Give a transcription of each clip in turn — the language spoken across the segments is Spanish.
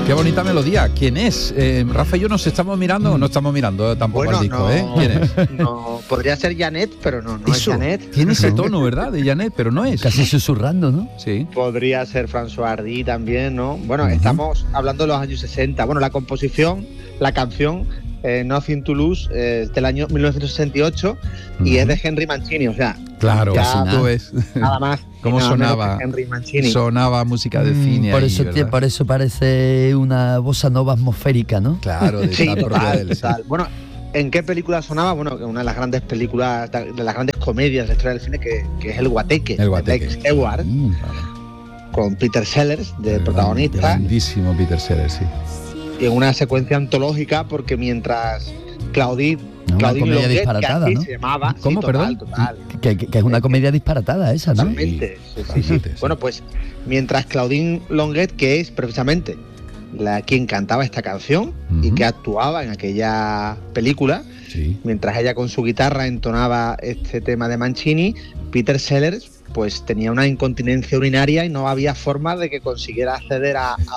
Qué bonita melodía. ¿Quién es? Rafa y yo nos estamos mirando, no estamos mirando tampoco al disco, no, ¿Quién es? No, podría ser Janet, pero no es Janet. Tiene ese tono, ¿verdad? De Janet, pero no es. Casi susurrando, ¿no? Sí. Podría ser François Hardy también, ¿no? Bueno, estamos hablando de los años 60. Bueno, la composición, la canción Nothing to Lose es del año 1968 y es de Henry Mancini, o sea, claro, ya tú ves nada más. cómo sonaba Henry Mancini. Sonaba música de cine por ahí, eso ¿verdad? por eso parece una bossa nova atmosférica, ¿no? Claro, de Sí, tal propia de él, sí. total. Bueno, ¿en qué película sonaba? Bueno, una de las grandes películas, de las grandes comedias de la historia del cine, que es El Guateque, El Guateque. de Tex Eward, con Peter Sellers de protagonista, Grandísimo Peter Sellers, sí. y en una secuencia antológica, porque mientras Claudine comedia Longuet, disparatada, que así ¿no? se llamaba, ¿Cómo? sí, Perdón. total. Que es una comedia disparatada esa, ¿no? Totalmente, sí. Totalmente, sí. Bueno, pues mientras Claudine Longuet, que es precisamente quien cantaba esta canción y que actuaba en aquella película, Sí. mientras ella con su guitarra entonaba este tema de Mancini, Peter Sellers pues tenía una incontinencia urinaria y no había forma de que consiguiera acceder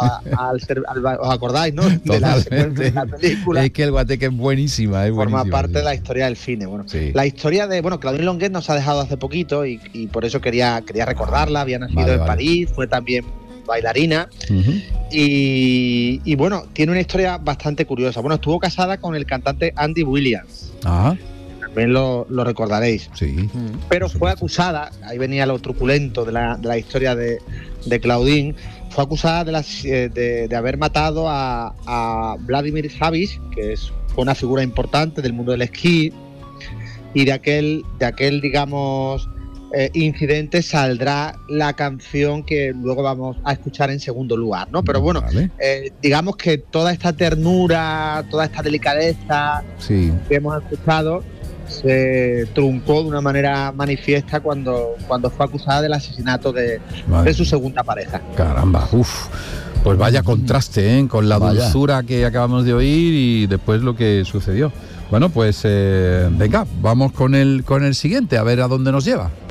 ¿os acordáis, no? De la secuencia de la película. Es que El Guateque es buenísima, es Forma buenísima, parte sí. de la historia del cine. Bueno, Sí. la historia de, Claudine Longuet nos ha dejado hace poquito y por eso quería recordarla. Había nacido Vale, en vale. París, fue también bailarina Ujú. y bueno, tiene una historia bastante curiosa. Bueno, estuvo casada con el cantante Andy Williams, Ah, también lo recordaréis. sí. Pero por fue supuesto. acusada, ahí venía lo truculento de la historia de Claudine, fue acusada de haber matado a Vladimir Savich, que fue una figura importante del mundo del esquí, y de aquel digamos, incidente saldrá la canción que luego vamos a escuchar en segundo lugar, ¿no? Pero bueno, Vale. digamos que toda esta ternura, toda esta delicadeza Sí. que hemos escuchado se truncó de una manera manifiesta cuando fue acusada del asesinato de su segunda pareja. Caramba, uff. Pues vaya contraste, ¿eh? Con la Vaya. dulzura que acabamos de oír y después lo que sucedió. Bueno, pues venga, vamos con el siguiente, a ver a dónde nos lleva.